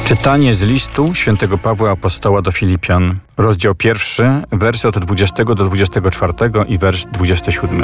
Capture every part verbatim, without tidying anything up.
Czytanie z listu świętego Pawła Apostoła do Filipian, rozdział pierwszy, wersy od dwudziestego do dwudziestego czwartego i wers dwudziesty siódmy.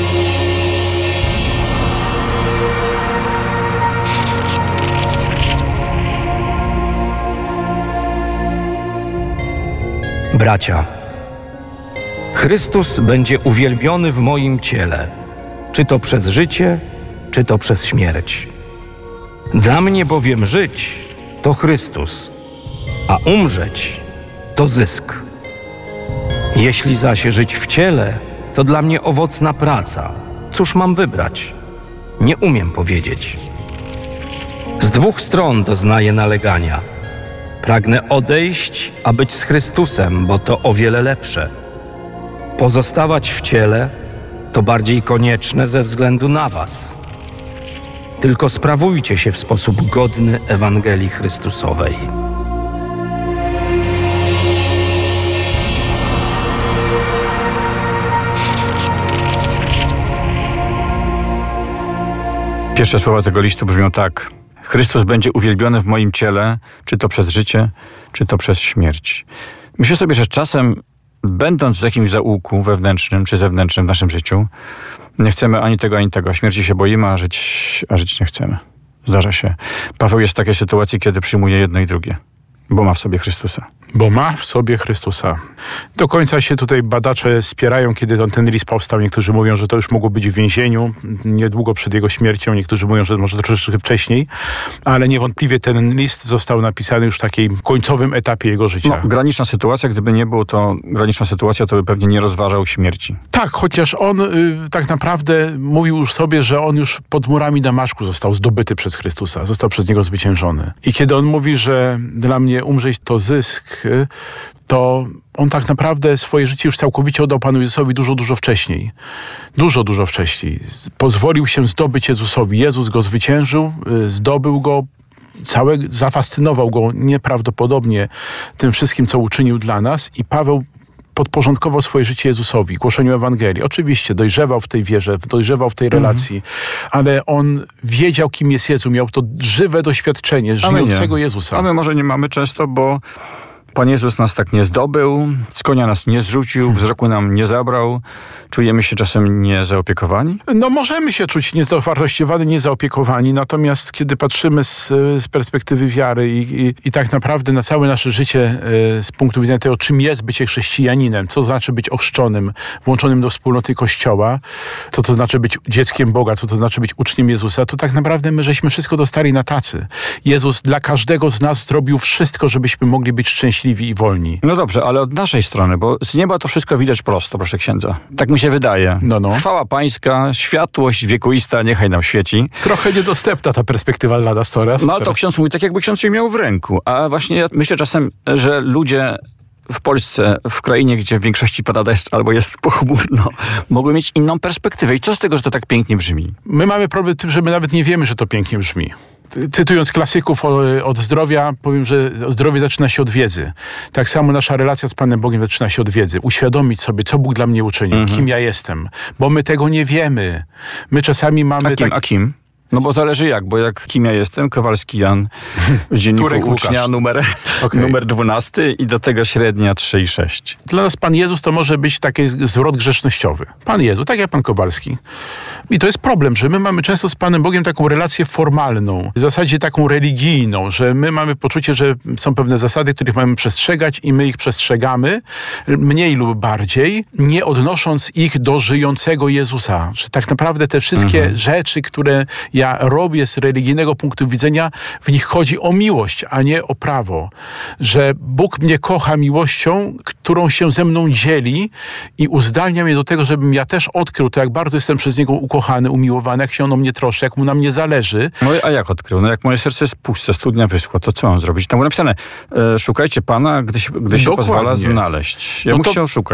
Bracia, Chrystus będzie uwielbiony w moim ciele, czy to przez życie, czy to przez śmierć. Dla mnie bowiem żyć to Chrystus, a umrzeć to zysk. Jeśli zaś żyć w ciele, to dla mnie owocna praca. Cóż mam wybrać? Nie umiem powiedzieć. Z dwóch stron doznaję nalegania. Pragnę odejść, a być z Chrystusem, bo to o wiele lepsze. Pozostawać w ciele to bardziej konieczne ze względu na was. Tylko sprawujcie się w sposób godny Ewangelii Chrystusowej. Pierwsze słowa tego listu brzmią tak. Chrystus będzie uwielbiony w moim ciele, czy to przez życie, czy to przez śmierć. Myślę sobie, że czasem, będąc w jakimś zaułku wewnętrznym czy zewnętrznym w naszym życiu, nie chcemy ani tego, ani tego. Śmierci się boimy, a żyć, a żyć nie chcemy. Zdarza się. Paweł jest w takiej sytuacji, kiedy przyjmuje jedno i drugie, bo ma w sobie Chrystusa. Bo ma w sobie Chrystusa. Do końca się tutaj badacze spierają, kiedy on, ten list powstał. Niektórzy mówią, że to już mogło być w więzieniu, niedługo przed jego śmiercią. Niektórzy mówią, że może troszeczkę wcześniej. Ale niewątpliwie ten list został napisany już w takim końcowym etapie jego życia. No, graniczna sytuacja. Gdyby nie było to graniczna sytuacja, to by pewnie nie rozważał śmierci. Tak, chociaż on y, tak naprawdę mówił już sobie, że on już pod murami Damaszku został zdobyty przez Chrystusa. Został przez niego zwyciężony. I kiedy on mówi, że dla mnie umrzeć to zysk, to on tak naprawdę swoje życie już całkowicie oddał Panu Jezusowi dużo, dużo wcześniej. Dużo, dużo wcześniej. Pozwolił się zdobyć Jezusowi. Jezus go zwyciężył, zdobył go, całe, zafascynował go nieprawdopodobnie tym wszystkim, co uczynił dla nas. I Paweł podporządkował swoje życie Jezusowi, głoszeniu Ewangelii. Oczywiście dojrzewał w tej wierze, dojrzewał w tej relacji, mhm. ale on wiedział, kim jest Jezus. Miał to żywe doświadczenie żyjącego Jezusa. A my może nie mamy często, bo Pan Jezus nas tak nie zdobył, z konia nas nie zrzucił, wzroku nam nie zabrał. Czujemy się czasem niezaopiekowani? No możemy się czuć niedowartościowani, niezaopiekowani, natomiast kiedy patrzymy z, z perspektywy wiary i, i, i tak naprawdę na całe nasze życie e, z punktu widzenia tego, czym jest bycie chrześcijaninem, co to znaczy być ochrzczonym, włączonym do wspólnoty Kościoła, co to znaczy być dzieckiem Boga, co to znaczy być uczniem Jezusa, to tak naprawdę my żeśmy wszystko dostali na tacy. Jezus dla każdego z nas zrobił wszystko, żebyśmy mogli być szczęśliwi i wolni. No dobrze, ale od naszej strony, bo z nieba to wszystko widać prosto, proszę księdza. Tak mi się wydaje. No, no. Chwała pańska, światłość wiekuista niechaj nam świeci. Trochę niedostępna ta perspektywa dla nas teraz. No to teraz. ksiądz mówi tak, jakby ksiądz ją miał w ręku. A właśnie ja myślę czasem, że ludzie w Polsce, w krainie, gdzie w większości pada deszcz albo jest pochmurno, mogły mieć inną perspektywę. I co z tego, że to tak pięknie brzmi? My mamy problem z tym, że my nawet nie wiemy, że to pięknie brzmi. Cytując klasyków o, od zdrowia, powiem, że zdrowie zaczyna się od wiedzy. Tak samo nasza relacja z Panem Bogiem zaczyna się od wiedzy. Uświadomić sobie, co Bóg dla mnie uczynił, mhm. kim ja jestem. Bo my tego nie wiemy. My czasami mamy... A kim? Tak... A kim? No bo zależy jak, bo jak kim ja jestem, Kowalski Jan w dzienniku Turek ucznia Łukasz. numer, okay. numer dwunasty i do tego średnia trzy i sześć. Dla nas Pan Jezus to może być taki zwrot grzecznościowy. Pan Jezus, tak jak Pan Kowalski. I to jest problem, że my mamy często z Panem Bogiem taką relację formalną, w zasadzie taką religijną, że my mamy poczucie, że są pewne zasady, których mamy przestrzegać i my ich przestrzegamy, mniej lub bardziej, nie odnosząc ich do żyjącego Jezusa. Że tak naprawdę te wszystkie mhm. rzeczy, które ja robię z religijnego punktu widzenia, w nich chodzi o miłość, a nie o prawo. Że Bóg mnie kocha miłością, którą się ze mną dzieli i uzdalnia mnie do tego, żebym ja też odkrył to, jak bardzo jestem przez Niego ukochany, umiłowany, jak się On o mnie troszczy, jak Mu na mnie zależy. No a jak odkrył? No jak moje serce jest puste, studnia wyschła, to co mam zrobić? Tam było napisane, e, szukajcie Pana, gdy się, gdy się pozwala znaleźć. Ja no mógł to... się oszukać.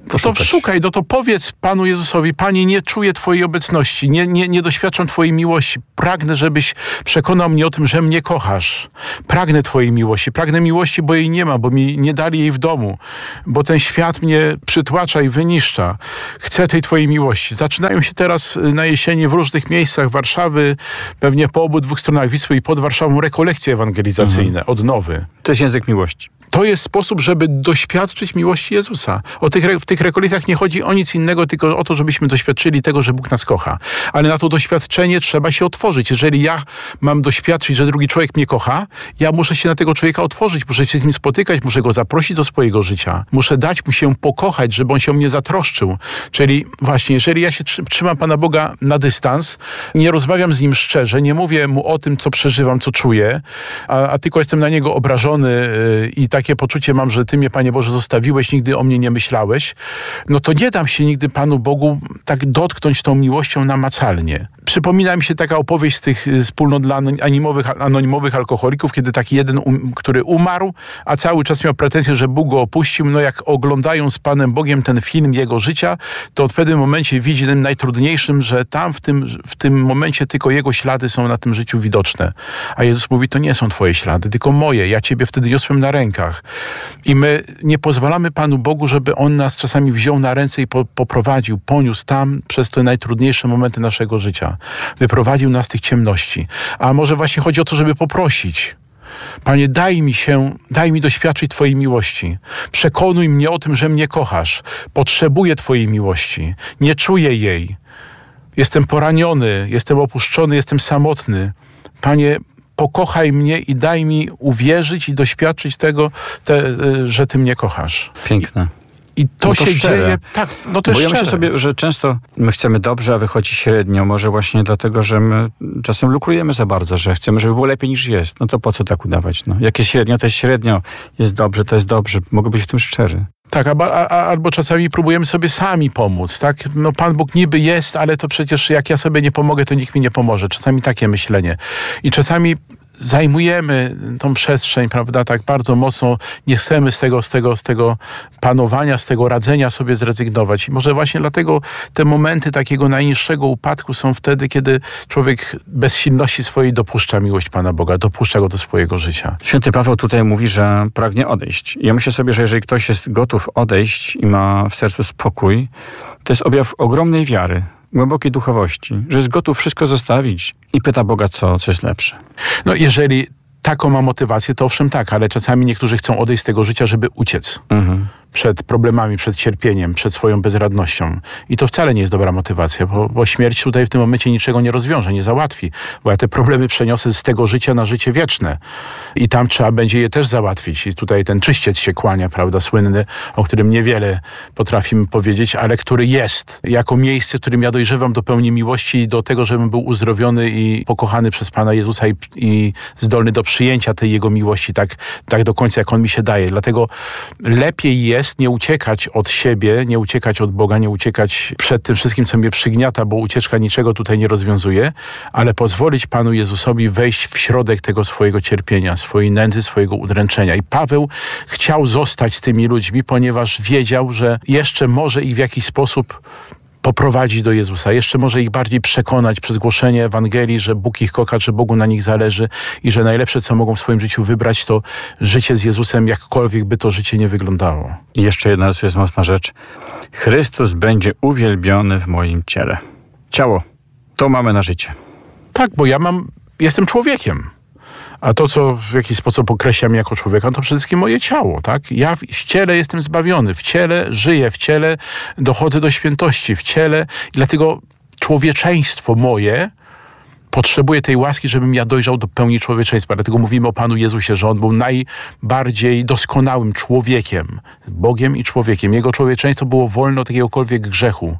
No to szukaj, no to powiedz Panu Jezusowi: Panie, nie czuję Twojej obecności, nie, nie, nie doświadczam Twojej miłości. Pragnę, żebyś przekonał mnie o tym, że mnie kochasz. Pragnę Twojej miłości. Pragnę miłości, bo jej nie ma, bo mi nie dali jej w domu, bo ten świat mnie przytłacza i wyniszcza. Chcę tej Twojej miłości. Zaczynają się teraz na jesieni w różnych miejscach Warszawy, pewnie po obu dwóch stronach Wisły i pod Warszawą, rekolekcje ewangelizacyjne, mhm. odnowy. To jest język miłości. To jest sposób, żeby doświadczyć miłości Jezusa. O tych, w tych rekolekcjach nie chodzi o nic innego, tylko o to, żebyśmy doświadczyli tego, że Bóg nas kocha. Ale na to doświadczenie trzeba się otworzyć. Jeżeli ja mam doświadczyć, że drugi człowiek mnie kocha, ja muszę się na tego człowieka otworzyć, muszę się z nim spotykać, muszę go zaprosić do swojego życia. Muszę dać mu się pokochać, żeby on się o mnie zatroszczył. Czyli właśnie, jeżeli ja się trzymam Pana Boga na dystans, nie rozmawiam z nim szczerze, nie mówię mu o tym, co przeżywam, co czuję, a, a tylko jestem na niego obrażony yy, i takie poczucie mam, że Ty mnie, Panie Boże, zostawiłeś, nigdy o mnie nie myślałeś, no to nie dam się nigdy Panu Bogu tak dotknąć tą miłością namacalnie. Przypomina mi się taka opowieść z tych wspólnot dla anonimowych, anonimowych alkoholików, kiedy taki jeden, um, który umarł, a cały czas miał pretensję, że Bóg go opuścił. No jak oglądają z Panem Bogiem ten film jego życia, to w pewnym momencie widzi tym najtrudniejszym, że tam w tym, w tym momencie tylko jego ślady są na tym życiu widoczne. A Jezus mówi: to nie są Twoje ślady, tylko moje. Ja Ciebie wtedy niosłem na rękach. I my nie pozwalamy Panu Bogu, żeby On nas czasami wziął na ręce i po, poprowadził, poniósł tam przez te najtrudniejsze momenty naszego życia. Wyprowadził nas z tych ciemności. A może właśnie chodzi o to, żeby poprosić: Panie, daj mi się, daj mi doświadczyć Twojej miłości. Przekonuj mnie o tym, że mnie kochasz. Potrzebuję Twojej miłości. Nie czuję jej. Jestem poraniony, jestem opuszczony, jestem samotny. Panie, pokochaj mnie i daj mi uwierzyć i doświadczyć tego, te, że Ty mnie kochasz. Piękne. I to, no to się szczere. dzieje, tak, no to Bo jest ja szczere. myślę sobie, że często my chcemy dobrze, a wychodzi średnio. Może właśnie dlatego, że my czasem lukrujemy za bardzo, że chcemy, żeby było lepiej niż jest. No to po co tak udawać? No, jak jest średnio, to jest średnio. Jest dobrze, to jest dobrze. Mogę być w tym szczery. Tak, a, a, albo czasami próbujemy sobie sami pomóc, tak? No Pan Bóg niby jest, ale to przecież jak ja sobie nie pomogę, to nikt mi nie pomoże. Czasami takie myślenie. I czasami zajmujemy tą przestrzeń, prawda, tak bardzo mocno, nie chcemy z tego, z tego, z tego panowania, z tego radzenia sobie zrezygnować. I może właśnie dlatego te momenty takiego najniższego upadku są wtedy, kiedy człowiek bez silności swojej dopuszcza miłość Pana Boga, dopuszcza go do swojego życia. Święty Paweł tutaj mówi, że pragnie odejść. Ja myślę sobie, że jeżeli ktoś jest gotów odejść i ma w sercu spokój, to jest objaw ogromnej wiary, głębokiej duchowości, że jest gotów wszystko zostawić i pyta Boga, co, co jest lepsze. No jeżeli taką ma motywację, to owszem tak, ale czasami niektórzy chcą odejść z tego życia, żeby uciec. Mhm. Przed problemami, przed cierpieniem, przed swoją bezradnością. I to wcale nie jest dobra motywacja, bo, bo śmierć tutaj w tym momencie niczego nie rozwiąże, nie załatwi. Bo ja te problemy przeniosę z tego życia na życie wieczne. I tam trzeba będzie je też załatwić. I tutaj ten czyściec się kłania, prawda, słynny, o którym niewiele potrafimy powiedzieć, ale który jest jako miejsce, w którym ja dojrzewam do pełni miłości i do tego, żebym był uzdrowiony i pokochany przez Pana Jezusa i, i zdolny do przyjęcia tej Jego miłości tak, tak do końca, jak On mi się daje. Dlatego lepiej jest nie uciekać od siebie, nie uciekać od Boga, nie uciekać przed tym wszystkim, co mnie przygniata, bo ucieczka niczego tutaj nie rozwiązuje, ale pozwolić Panu Jezusowi wejść w środek tego swojego cierpienia, swojej nędzy, swojego udręczenia. I Paweł chciał zostać z tymi ludźmi, ponieważ wiedział, że jeszcze może ich w jakiś sposób poprowadzić do Jezusa. Jeszcze może ich bardziej przekonać przez głoszenie Ewangelii, że Bóg ich kocha, że Bogu na nich zależy i że najlepsze, co mogą w swoim życiu wybrać, to życie z Jezusem, jakkolwiek by to życie nie wyglądało. I jeszcze jedna to jest mocna rzecz. Chrystus będzie uwielbiony w moim ciele. Ciało, to mamy na życie. Tak, bo ja mam, jestem człowiekiem. A to, co w jakiś sposób określam jako człowieka, to przede wszystkim moje ciało, tak? Ja w, w ciele jestem zbawiony, w ciele żyję, w ciele dochodzę do świętości, w ciele i dlatego człowieczeństwo moje potrzebuje tej łaski, żebym ja dojrzał do pełni człowieczeństwa. Dlatego mówimy o Panu Jezusie, że On był najbardziej doskonałym człowiekiem, Bogiem i człowiekiem. Jego człowieczeństwo było wolne od jakiegokolwiek grzechu.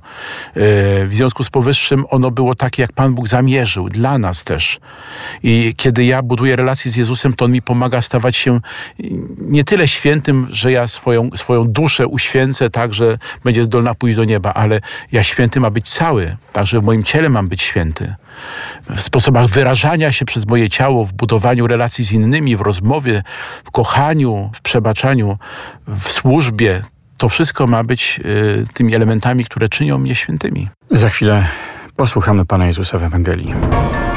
W związku z powyższym ono było takie, jak Pan Bóg zamierzył, dla nas też. I kiedy ja buduję relacje z Jezusem, to On mi pomaga stawać się nie tyle świętym, że ja swoją, swoją duszę uświęcę tak, że będzie zdolna pójść do nieba, ale ja święty ma być cały, także w moim ciele mam być święty. W sposobach wyrażania się przez moje ciało, w budowaniu relacji z innymi, w rozmowie, w kochaniu, w przebaczaniu, w służbie. to wszystko ma być y, tymi elementami, które czynią mnie świętymi. Za chwilę posłuchamy Pana Jezusa w Ewangelii.